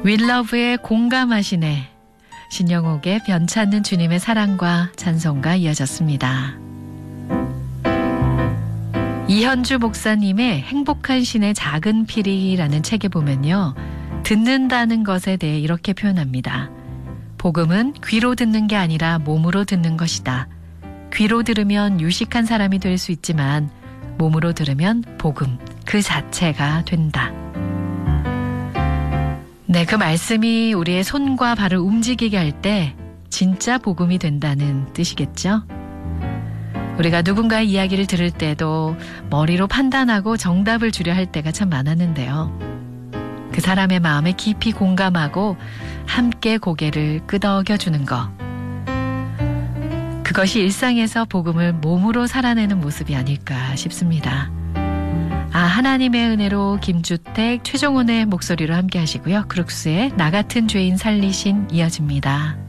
윌러브의 공감하시네, 신영옥의 변찮는 주님의 사랑과 찬송가 이어졌습니다. 이현주 목사님의 행복한 신의 작은 피리라는 책에 보면요, 듣는다는 것에 대해 이렇게 표현합니다. 복음은 귀로 듣는 게 아니라 몸으로 듣는 것이다. 귀로 들으면 유식한 사람이 될 수 있지만 몸으로 들으면 복음 그 자체가 된다. 네, 그 말씀이 우리의 손과 발을 움직이게 할 때 진짜 복음이 된다는 뜻이겠죠? 우리가 누군가의 이야기를 들을 때도 머리로 판단하고 정답을 주려 할 때가 참 많았는데요. 그 사람의 마음에 깊이 공감하고 함께 고개를 끄덕여주는 것. 그것이 일상에서 복음을 몸으로 살아내는 모습이 아닐까 싶습니다. 하나님의 은혜로 김주택, 최종훈의 목소리로 함께 하시고요. 크룩스의 나 같은 죄인 살리신 이어집니다.